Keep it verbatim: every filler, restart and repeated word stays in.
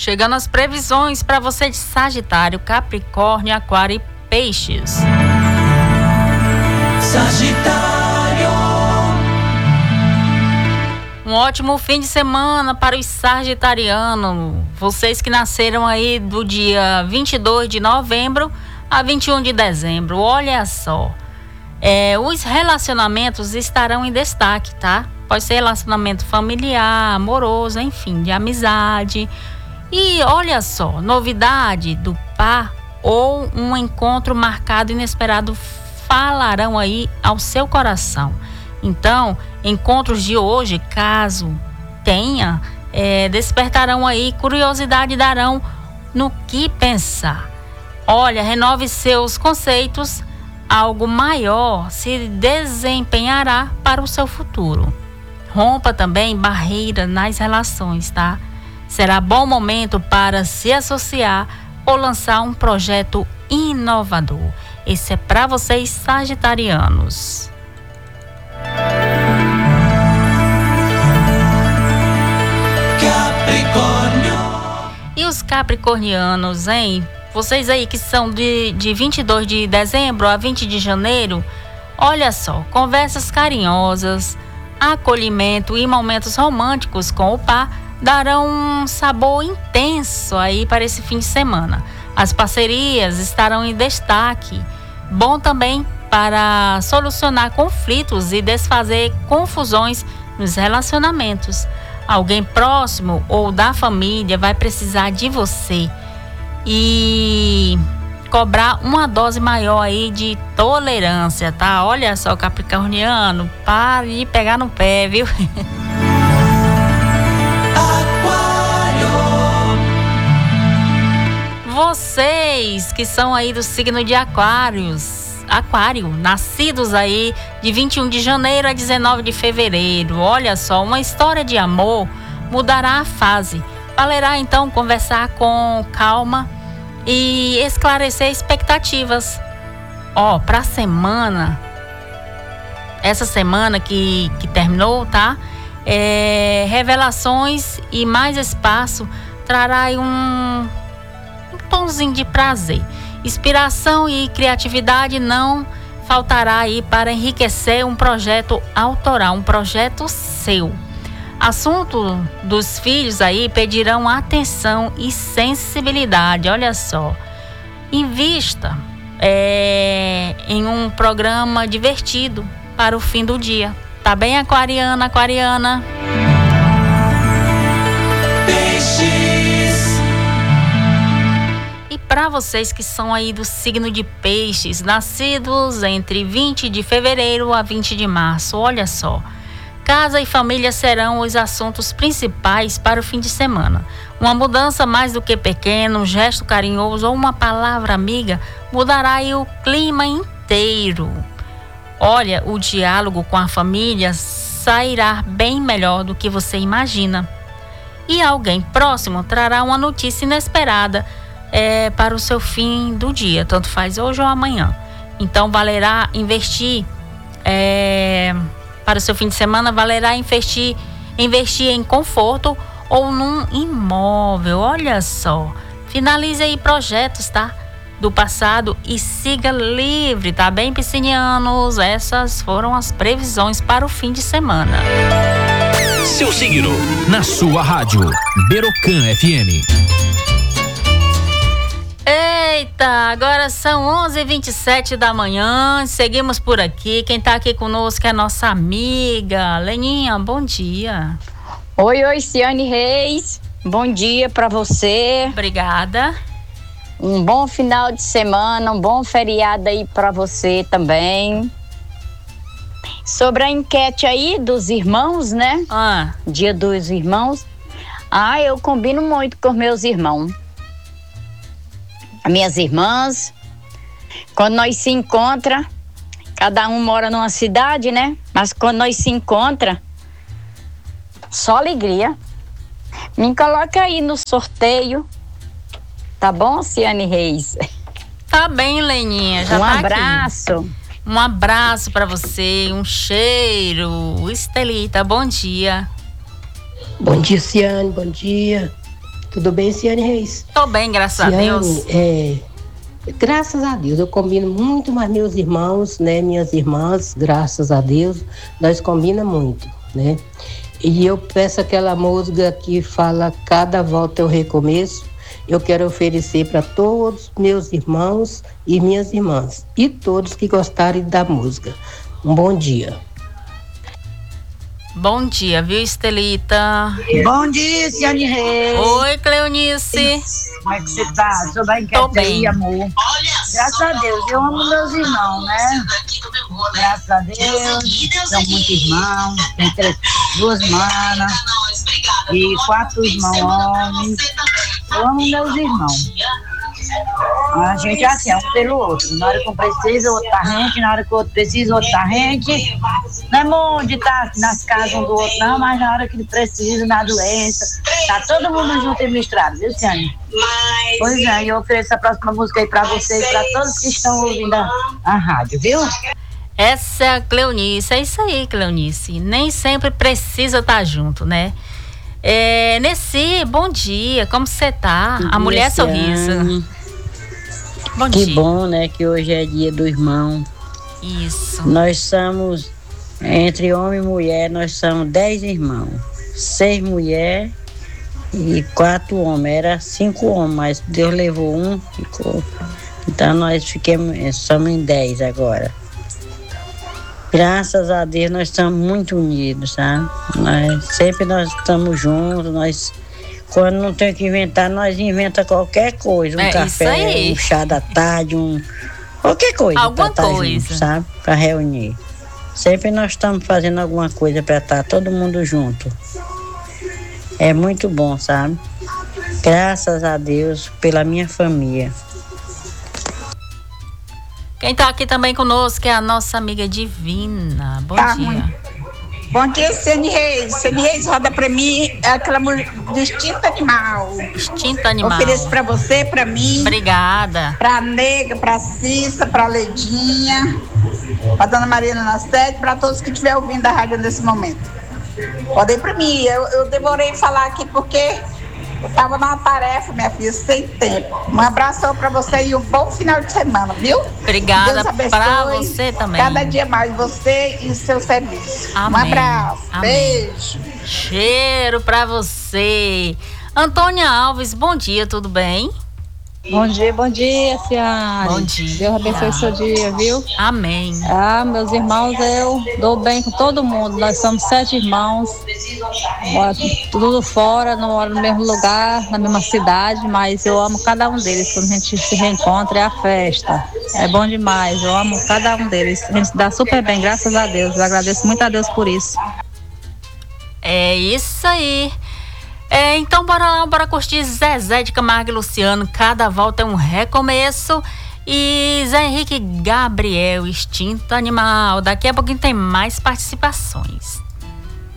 Chegando as previsões para você de Sagitário, Capricórnio, Aquário e Peixes. Sagitário. Um ótimo fim de semana para os sagitarianos. Vocês que nasceram aí do dia vinte e dois de novembro a vinte e um de dezembro. Olha só. É, os relacionamentos estarão em destaque, tá? Pode ser relacionamento familiar, amoroso, enfim, de amizade. E olha só, novidade do par ou um encontro marcado inesperado falarão aí ao seu coração. Então, encontros de hoje, caso tenha, é, despertarão aí curiosidade e darão no que pensar. Olha, renove seus conceitos, algo maior se desempenhará para o seu futuro. Rompa também barreiras nas relações, tá? Será bom momento para se associar ou lançar um projeto inovador. Esse é para vocês, sagitarianos. Capricórnio. E os capricornianos, hein? Vocês aí que são de, de vinte e dois de dezembro a vinte de janeiro, olha só, conversas carinhosas, acolhimento e momentos românticos com o par darão um sabor intenso aí para esse fim de semana. As parcerias estarão em destaque. Bom também para solucionar conflitos e desfazer confusões nos relacionamentos. Alguém próximo ou da família vai precisar de você e cobrar uma dose maior aí de tolerância, tá? Olha só, capricorniano, pare de pegar no pé, viu? Vocês que são aí do signo de Aquários, Aquário, nascidos aí de vinte e um de janeiro a dezenove de fevereiro, olha só, uma história de amor mudará a fase. Valerá então conversar com calma e esclarecer expectativas. Ó, pra semana, essa semana que, que terminou, tá? É, revelações e mais espaço trará aí um um tonzinho de prazer. Inspiração e criatividade não faltará aí para enriquecer um projeto autoral, um projeto seu. Assunto dos filhos aí pedirão atenção e sensibilidade, olha só. Invista é, em um programa divertido para o fim do dia. Tá bem, aquariana, aquariana? Para vocês que são aí do signo de Peixes, nascidos entre vinte de fevereiro a vinte de março, olha só. Casa e família serão os assuntos principais para o fim de semana. Uma mudança mais do que pequena, um gesto carinhoso ou uma palavra amiga mudará aí o clima inteiro. Olha, o diálogo com a família sairá bem melhor do que você imagina. E alguém próximo trará uma notícia inesperada É, para o seu fim do dia, tanto faz hoje ou amanhã. Então valerá investir é, para o seu fim de semana, valerá investir, investir em conforto ou num imóvel. Olha só, finalize aí projetos, tá? Do passado e siga livre, tá bem, piscinianos? Essas foram as previsões para o fim de semana. Seu signo, na sua rádio, Berocan F M. Eita, agora são onze e vinte e sete da manhã, seguimos por aqui. Quem tá aqui conosco é a nossa amiga Leninha, bom dia. Oi, oi, Ciane Reis, bom dia pra você. Obrigada. Um bom final de semana, um bom feriado aí pra você também. Sobre a enquete aí dos irmãos, né? Ah. Dia dos irmãos. Ah, eu combino muito com meus irmãos. As minhas irmãs, quando nós se encontra, cada um mora numa cidade, né? Mas quando nós se encontra, só alegria. Me coloca aí no sorteio, tá bom, Ciane Reis? Tá bem, Leninha, já um tá abraço. Aqui. Um abraço pra você, um cheiro. Estelita, bom dia. Bom dia, Ciane, bom dia. Tudo bem, Ciane Reis? Tô bem, graças Ciane, a Deus. É, graças a Deus, eu combino muito mais meus irmãos, né? Minhas irmãs, graças a Deus, nós combina muito, né? E eu peço aquela música que fala cada volta é um recomeço. Eu quero oferecer para todos meus irmãos e minhas irmãs e todos que gostarem da música. Um bom dia. Bom dia, viu, Estelita? Bom dia, Ciane Reis. Oi, Cleonice. Como é que você tá? Sou bem Tô bem. aí, amor. Graças a Deus, eu amo meus irmãos, né? Graças a Deus, são muitos irmãos, tem três, duas manas e quatro irmãos homens. Eu amo meus irmãos. A gente é assim, é um pelo outro. Na hora que um precisa, o outro tá rente. Na hora que o outro precisa, o outro tá rente. Não é bom de estar nas casas um do outro, não, mas na hora que ele precisa, na doença, tá todo mundo junto e misturado, viu, Ciane? Pois é, eu ofereço a próxima música aí pra vocês e pra todos que estão ouvindo a, a rádio, viu? Essa é a Cleonice, é isso aí, Cleonice. Nem sempre precisa estar junto, né? É, Nessi, bom dia, como você tá? A mulher sorriso. Bom que dia. bom, né, que hoje é dia do irmão. Isso. Nós somos, entre homem e mulher, nós somos dez irmãos. Seis mulheres e quatro homens. Era cinco homens, mas Deus levou um, ficou. Então nós fiquemos, somos em dez agora. Graças a Deus nós estamos muito unidos, sabe? Nós, sempre nós estamos juntos, nós... Quando não tem o que inventar, nós inventamos qualquer coisa. Um é café, um chá da tarde, um... Qualquer coisa. Alguma pra estar coisa. Junto, sabe? Para reunir. Sempre nós estamos fazendo alguma coisa para estar todo mundo junto. É muito bom, sabe? Graças a Deus pela minha família. Quem tá aqui também conosco é a nossa amiga Divina. Bom tá dia. Muito. Bom dia, Ciane Reis. Ciane Reis, roda pra mim aquela música do Instinto Animal. Instinto Animal. Ofereço pra você, pra mim. Obrigada. Pra Nega, pra Cissa, pra Ledinha, pra Dona Mariana na sede, pra todos que estiverem ouvindo a rádio nesse momento. Podem ir pra mim. Eu, eu demorei falar aqui porque eu tava numa tarefa, minha filha, sem tempo. Um abração pra você e um bom final de semana, viu? Obrigada pra você também. Cada dia mais você e o seu serviço. Amém. Um abraço. Amém. Beijo. Cheiro pra você. Antônia Alves, bom dia, tudo bem? Bom dia, bom dia, Ciane. Bom dia. Deus abençoe o seu dia, viu? Amém. Ah, meus irmãos, eu dou bem com todo mundo. Nós somos sete irmãos, tudo fora, não moro no mesmo lugar, na mesma cidade, mas eu amo cada um deles. Quando a gente se reencontra, é a festa. É bom demais, eu amo cada um deles. A gente se dá super bem, graças a Deus. Eu agradeço muito a Deus por isso. É isso aí. É, então bora lá, bora curtir Zezé de Camargo e Luciano, cada volta é um recomeço. E Zé Henrique Gabriel, Instinto Animal. Daqui a pouquinho tem mais participações.